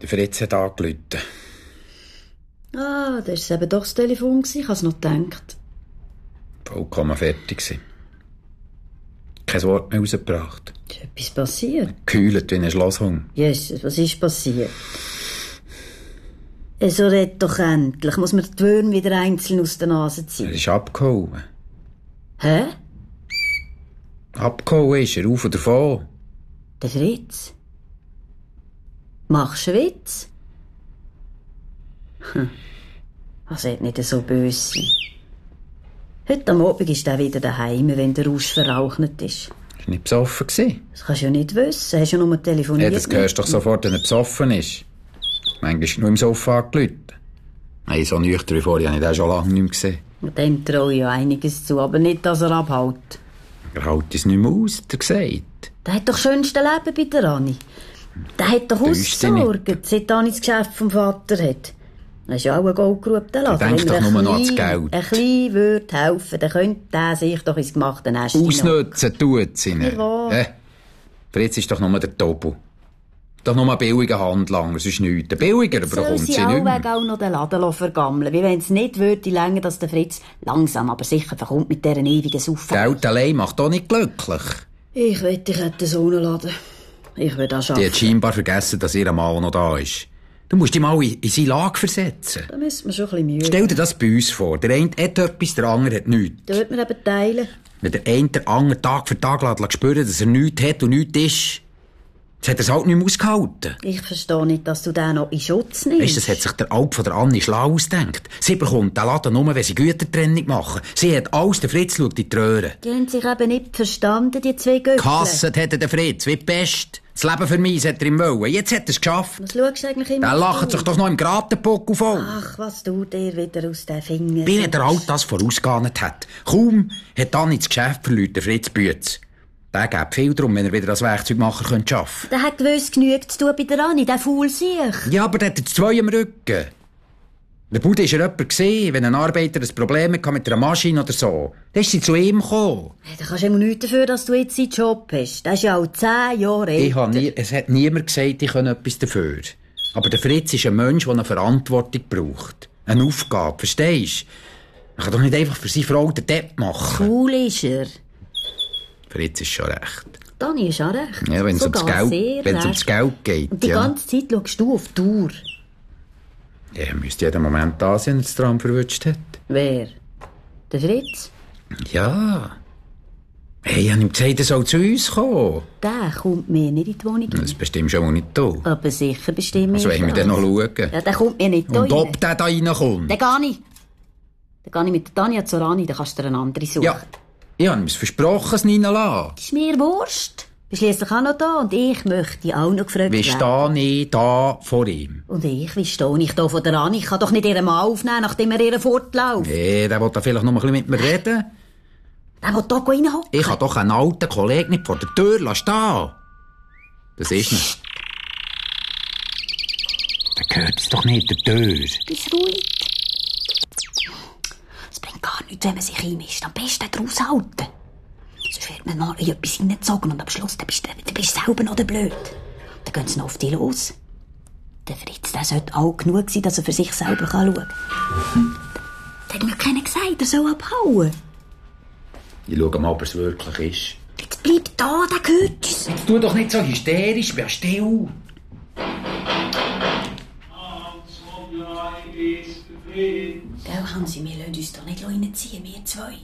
Der Fritz hat angerufen. Ah, das war eben doch das Telefon. Ich habe es noch gedacht. Vollkommen fertig gewesen. Kein Wort mehr rausgebracht. Ist etwas passiert? Gekühlt wie ein Schlosshund. Jesus, was ist passiert? So red doch endlich. Muss man die Würmer wieder einzeln aus der Nase ziehen? Er ist abgehauen. Hä? Abgehauen ist er, auf und davon. Der Fritz? Machst du einen Witz? Das wird nicht so böse sein. Heute am Abend ist er wieder daheim, wenn der Rausch verrauchnet ist. Er war nicht besoffen gewesen. Das kannst du ja nicht wissen. Hast du ja nur telefoniert. Ja, das hörst du doch sofort, wenn er besoffen ist. Manchmal ist er nur im Sofa angerufen. Nein, so nüchtern wie vorher habe ich den schon lange nicht mehr gesehen. Und dem traue ich ja einiges zu, aber nicht, dass er abhaut. Er hält es nicht mehr aus, hat er gesagt. Der hat doch das schönste Leben bei der Anni. Der hat doch ausgesorgt, seit Anni das Geschäft vom Vater hat. Das ist ja auch ein goldgerubter Laden. Er denkt doch nur noch ans Geld. Ein bisschen würde helfen, dann könnte der sich doch ins gemachte Nest ausnutzen tut sie nicht. Fritz ist doch nur der Tobu. Doch nur ein billiger Handlanger, sonst nichts. Der billiger, aber kommt sie nicht mehr. Soll sie auch noch den Laden vergammeln, wie wenn es nicht würde länger, dass der Fritz langsam, aber sicher verkommt mit dieser ewigen Saufen. Geld allein macht doch nicht glücklich. Ich wette, ich hätte so einen Laden. Ich würde das schaffen. Die hat scheinbar vergessen, dass ihr Mann noch da ist. Du musst dich mal in seine Lage versetzen. Da müssen wir schon ein bisschen Mühe. Stell dir das bei uns vor. Der eine hat etwas, der andere hat nichts. Da wird man eben teilen. Wenn der eine den anderen Tag für Tag spüren, dass er nichts hat und nichts ist, jetzt hat er es halt nicht mehr ausgehalten. Ich verstehe nicht, dass du den noch in Schutz nimmst. Weisst, das hat sich der Alp von der Anni schlau ausgedacht. Sie bekommt den Laden nur, wenn sie Gütertrennung machen. Sie hat alles, der Fritz schaut in die Röhre. Die haben sich eben nicht verstanden, die zwei Göppel. Gehasst hat der Fritz, wie die Pest. Das Leben für mich hat er ihm wollen. Jetzt hat er es geschafft. Was schaust du eigentlich immer? Der lacht sich doch noch im Gratenpuckel voll. Ach, was tut dir wieder aus den Fingern? Wie der Alt das vorausgeahnt hat. Kaum hat Anni das Geschäft verloren, der Fritz Bütz. Der gibt viel darum, wenn er wieder als Werkzeugmacher arbeiten könnte. Der hat gewusst, genügt zu tun bei der Anni, der Faul sich. Ja, aber der hat jetzt zwei am Rücken. Der Bude war jemand gewesen, wenn ein Arbeiter ein Problem hatte mit einer Maschine oder so. Dann ist sie zu ihm gekommen. Ja, da kannst du immer nichts dafür, dass du jetzt seinen Job hast. Der ist ja auch 10 Jahre älter. Es hat niemand gesagt, ich könne etwas dafür. Aber der Fritz ist ein Mensch, der eine Verantwortung braucht. Eine Aufgabe, verstehst du? Man kann doch nicht einfach für seine Frau den Depp machen. Cool ist er. Fritz ist schon recht. Dani ist auch recht. Ja, wenn es ums Geld geht. Und die ganze Zeit schaust du auf die Uhr. Ja, er müsste jeden Moment da sein, wenn er das Tram verwünscht hat. Wer? Der Fritz? Ja. Hey, ich habe ihm gesagt, er soll zu uns kommen. Der kommt mir nicht in die Wohnung. Das bestimmt schon nicht du. Aber sicher bestimmt also, wollen wir dann noch schauen? Ja, der kommt mir nicht und ob der da reinkommt? Den gehe ich. Dann gehe ich mit der Tanja zur Rani, dann kannst du dir eine andere suchen. Ja, ich habe ihm versprochen, es reinzulassen. Das ist mir Wurst. Du bist schliesslich auch noch da und ich möchte auch noch gefragt werden. Wie stehe ich da vor ihm? Und wie stehe ich da vor der Rani? Ich kann doch nicht ihren Mann aufnehmen, nachdem er ihren fortläuft. Nee, der will da vielleicht noch ein bisschen mit mir reden. Der will da reinhocken. Ich kann doch einen alten Kollegen nicht vor der Tür stehen. Das ist nicht. Der gehört es doch nicht der Tür. Bist ruhig. Es bringt gar nichts, wenn man sich einmischt. Am besten draus halten. Sonst wird man noch in etwas hineingezogen und am Schluss dann bist du selber noch der Blöd. Dann gehen sie noch auf dich los. Der Fritz, der sollte alt genug sein, dass er für sich selber schauen kann. Der hat mir keiner gesagt, er soll abhauen. Ich schaue mal, ob es wirklich ist. Jetzt bleib da, der gehört uns. Jetzt tu doch nicht so hysterisch, wär still. Gell, Hansi, wir lassen uns doch nicht reinziehen, wir zwei.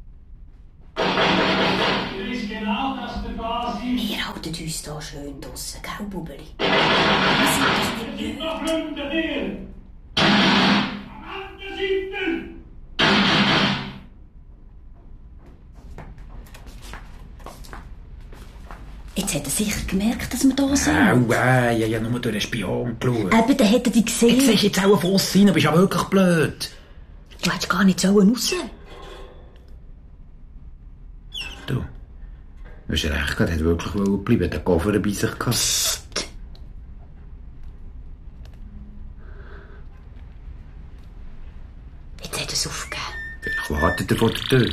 Wir halten uns hier schön draussen, gell, Bubeli? Wir sind doch nicht blöd. Jetzt hat er sicher gemerkt, dass wir da sind. Ich habe nur durch den Spion geschaut. Eben, dann hat er dich gesehen. Jetzt siehst du jetzt auch einen Fuss rein, bist ja wirklich blöd. Du hättest gar nicht raus. Du hast recht gehabt, er hat wirklich bleiben, der Koffer bei sich gehabt. Psst. Jetzt hat er es aufgegeben. Vielleicht wartet er vor der Tür.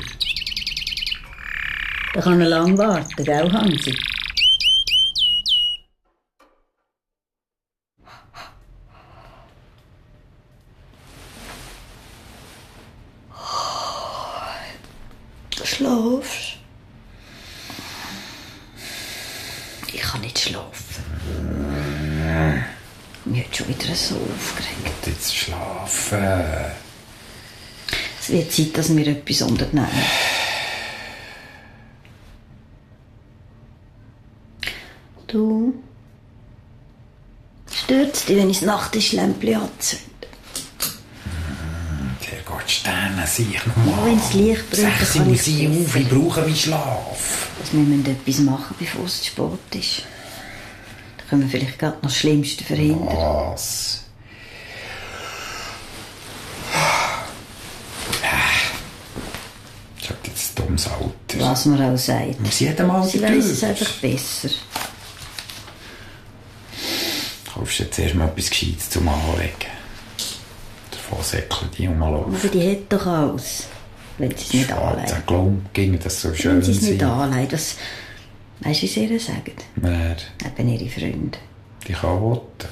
Da kann er lang warten, gell, Hansi? schlafst. Ich kann nicht schlafen. Mich hat schon wieder so aufgeregt. Jetzt schlafen. Es wird Zeit, dass wir etwas unternehmen. Du, stört es dich, wenn ich das Nachttischlämpchen anzünde? Der Gott Sterne, sieh nochmal. Wenn es Licht brennt, sag kann ich sie auf, besser. ich brauche meinen Schlaf. Also wir müssen etwas machen, bevor es zu spät ist. Da können wir vielleicht gerade noch das Schlimmste verhindern. Was? Ich hab jetzt ein dummes Alter. Was man auch sagt. Muss jedem Mal Sie weiss es einfach besser. Kaufst du jetzt erst mal etwas Gescheites zum Anlegen. Davon säckeln die rumlaufen. Aber die hat doch alles. Wenn sie es nicht anlegt. Ich glaube, ging das so schön Wenn sie es nicht sein. anlegt. Weißt du, wie sie ihr sagen? Wer? Eben ihre Freunde. Die kann woten.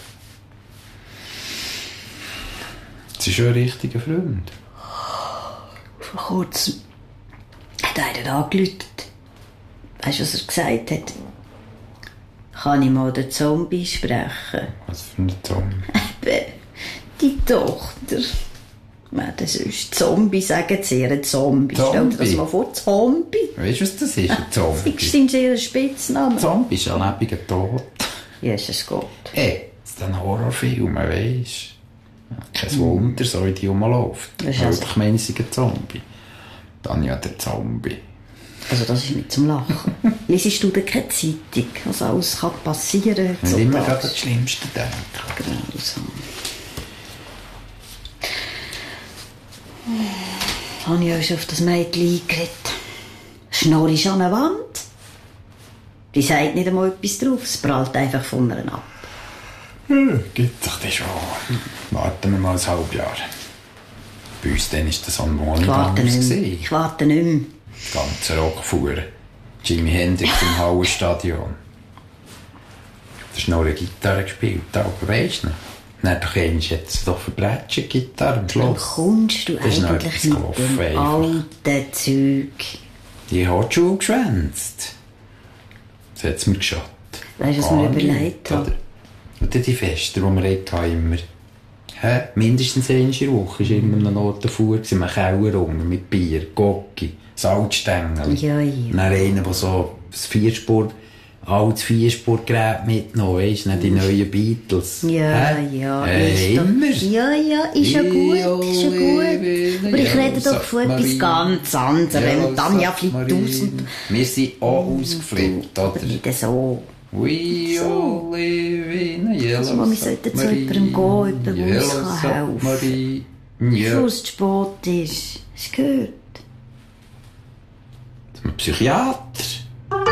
Sie ist schon ein richtiger Freund. Vor kurzem hat einer angerufen. Weißt du, was er gesagt hat? Kann ich mal den Zombie sprechen? Was für ein Zombie? Eben, die Tochter. Wenn sonst Zombie sagen sie ihr Zombie. Stell dir das mal vor, Zombie. Weißt du, was das ist? Ein Zombie. Das ist ihr Spitzname. Zombie ist ein lebendiger Tod. Jesus Gott. Hey, das ist ein Horrorfilm, weisst du? Kein Wunder, so wie die rumläuft. Das ist Weil also- ich meine, sie ist ein Zombie. Dann ja der Zombie. Also das ist nicht zum Lachen. Liesest du denn keine Zeitung, was alles kann passieren Ich will immer gerade heutzutage? das Schlimmste denken. Grausam. Habe ich euch schon auf das Mädchen eingeredet? Schnorr ist an der Wand. Die sagt nicht einmal etwas drauf, es prallt einfach von ihr ab. Gibt doch das schon. Warten wir mal ein halbes Jahr. Bei uns dann ist das an Ich warte nicht mehr. gewesen. Ich warte nicht mehr. Das ganze Rockfuhr. Jimi Hendrix im Hallenstadion. Da ist noch eine Gitarre gespielt, aber weisst du noch? Dann doch einmal hat sie doch verbrechen, Gitarre am Dann Schluss. kommst du Das ist noch eigentlich etwas mit gelaufen, dem einfach. alten Zeug. Die hat die Schule geschwänzt. Das hat es mir geschaut. Weißt du, was mir überlegt habe? Oder die Feste, die wir hatten, immer. Mindestens einmal in der Woche war immer noch Notenfuhr, im Keller unten, mit Bier, Gocki, Salzstängel. Ja, ja. Dann einer, der so ein altes Vierspurgerät mitgenommen, weisst du, nicht die neuen Beatles. Ja, ja. Ist doch- immer. Ja, ja, ist ja gut, ist ja gut. Aber ich rede doch von etwas ganz anderem. Tanja flippt aus und... Wir sind auch ausgeflippt, Aber oder? nicht so. We all live in a yellow Also, wir sollten zu jemandem gehen, jemandem, der uns kann helfen. Submarine. Bevor Ja, es zu spät ist. Hast du gehört? zum Psychiater.